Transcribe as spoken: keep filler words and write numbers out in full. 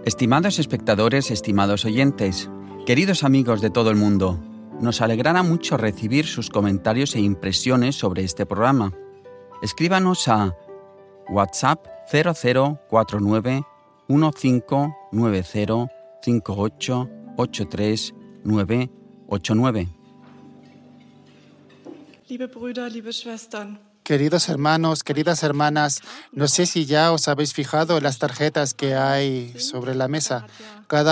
Estimados espectadores, estimados oyentes, queridos amigos de todo el mundo, nos alegrará mucho recibir sus comentarios e impresiones sobre este programa. Escríbanos a WhatsApp cero cero cuatro nueve uno cinco nueve cero cinco ocho ocho tres nueve ocho nueve. Liebe Brüder, liebe Schwestern. Queridos hermanos, queridas hermanas, no sé si ya os habéis fijado en las tarjetas que hay sobre la mesa. Cada